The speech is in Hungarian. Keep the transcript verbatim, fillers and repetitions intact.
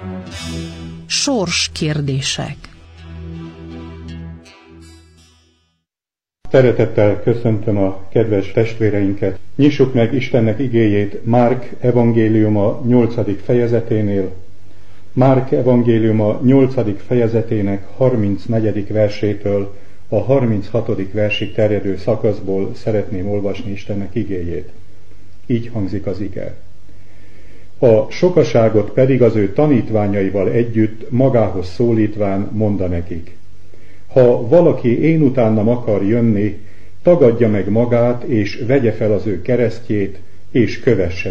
Sorskérdések. Szeretettel köszöntöm a kedves testvéreinket. Nyissuk meg Istennek igéjét Márk evangéliuma nyolcadik fejezeténél. Márk evangéliuma nyolcadik fejezetének harmincnegyedik versétől a harminchatodik versig terjedő szakaszból szeretném olvasni Istennek igéjét. Így hangzik az ige. A sokaságot pedig az ő tanítványaival együtt magához szólítván mondta nekik: ha valaki én utánam akar jönni, tagadja meg magát, és vegye fel az ő keresztjét, és kövesse